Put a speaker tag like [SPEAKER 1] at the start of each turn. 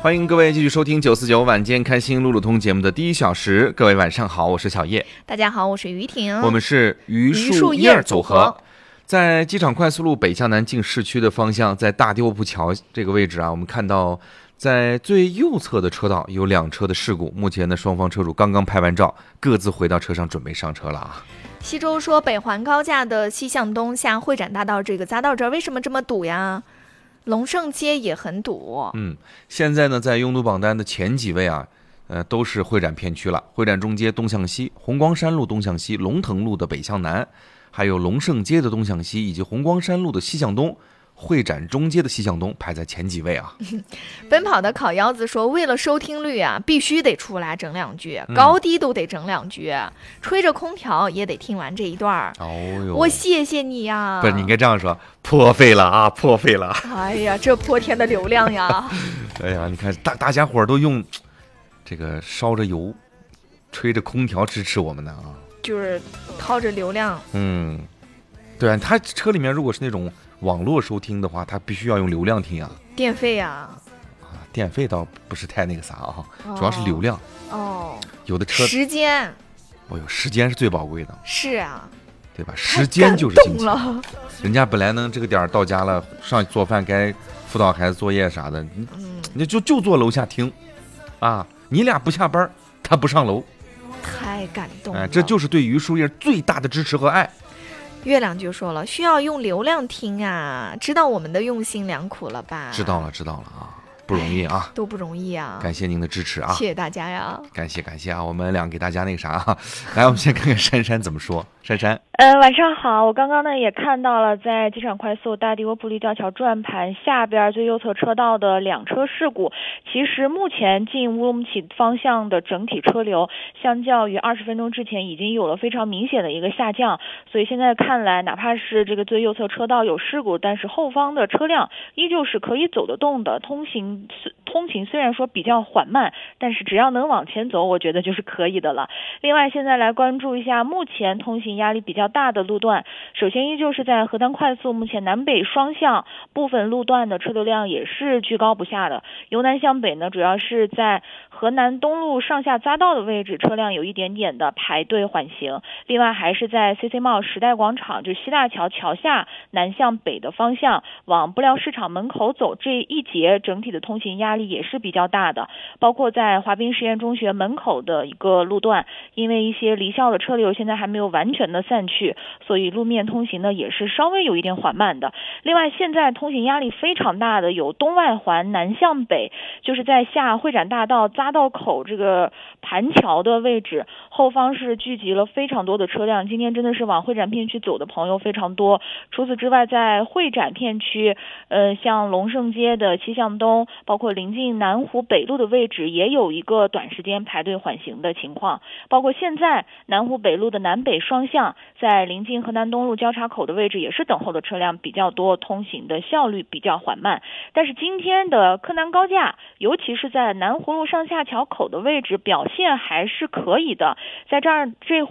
[SPEAKER 1] 欢迎各位继续收听949晚间开心路路通节目的第一小时。各位晚上好，我是小叶。
[SPEAKER 2] 大家好，我是于婷。
[SPEAKER 1] 我们是榆树叶组合。在机场快速路北向南进市区的方向，在大地卧铺桥这个位置啊，我们看到在最右侧的车道有2车的事故。目前呢，双方车主刚刚拍完照，各自回到车上准备上车了啊。
[SPEAKER 2] 西周说，北环高架的西向东下会展大道这个匝道这儿为什么这么堵呀？龙胜街也很堵。
[SPEAKER 1] 现在呢，在拥堵榜单的前几位啊，都是会展片区了。会展中街东向西，红光山路东向西，龙腾路的北向南，还有龙胜街的东向西，以及红光山路的西向东。会展中街的西向东排在前几位啊。
[SPEAKER 2] 奔跑的烤腰子说，为了收听率啊，必须得出来整2句，高低都得整2句，吹着空调也得听完这一段。我谢谢你呀。
[SPEAKER 1] 不是，你应该这样说，破费了啊，破费了。
[SPEAKER 2] 哎呀，这破天的流量呀。
[SPEAKER 1] 哎呀，你看大家伙都用这个烧着油吹着空调支持我们呢啊，
[SPEAKER 2] 就是掏着流量。
[SPEAKER 1] 对啊，他车里面如果是那种网络收听的话，他必须要用流量听啊，
[SPEAKER 2] 电费啊。
[SPEAKER 1] 电费倒不是太那个啥啊，主要是流量。有的车
[SPEAKER 2] 时间，
[SPEAKER 1] 时间是最宝贵的。
[SPEAKER 2] 是啊，
[SPEAKER 1] 对吧？时间就是金钱。人家本来能这个点到家了，上去做饭，该辅导孩子作业啥的，你就坐楼下听啊。你俩不下班，他不上楼，
[SPEAKER 2] 太感动了。
[SPEAKER 1] 这就是对榆树叶最大的支持和爱。
[SPEAKER 2] 月亮就说了，需要用流量听啊，知道我们的用心良苦了吧？知道了啊，不容易啊，都不容易啊，
[SPEAKER 1] 感谢您的支持啊，
[SPEAKER 2] 谢谢大家呀，
[SPEAKER 1] 感谢啊，我们俩给大家那个啥啊，来，我们先看看珊珊怎么说。珊珊，
[SPEAKER 3] 晚上好，我刚刚呢也看到了，在机场快速大地卧铺立交桥转盘下边最右侧车道的2车事故。其实目前进乌鲁木齐方向的整体车流，相较于20分钟之前已经有了非常明显的一个下降，所以现在看来，哪怕是这个最右侧车道有事故，但是后方的车辆依旧是可以走得动的。通勤虽然说比较缓慢，但是只要能往前走，我觉得就是可以的了。另外，现在来关注一下目前通行压力比较大的路段。首先依旧是在河南快速，目前南北双向部分路段的车流量也是居高不下的。由南向北呢，主要是在河南东路上下匝道的位置，车辆有一点点的排队缓行。另外还是在 CC Mall 时代广场，就西大桥桥下南向北的方向往布料市场门口走这一节，整体的通行压力也是比较大的。包括在华滨实验中学门口的一个路段，因为一些离校的车流现在还没有完全的散去，所以路面通行呢也是稍微有一点缓慢的。另外现在通行压力非常大的有东外环南向北，就是在下会展大道匝道口这个盘桥的位置，后方是聚集了非常多的车辆，今天真的是往会展片区走的朋友非常多。除此之外，在会展片区像龙胜街的西向东，包括临近南湖北路的位置也有一个短时间排队缓行的情况。包括现在南湖北路的南北双向在临近河南东路交叉口的位置也是等候的车辆比较多，通行的效率比较缓慢。但是今天的柯南高架，尤其是在南湖路上下桥口的位置表现还是可以的。在这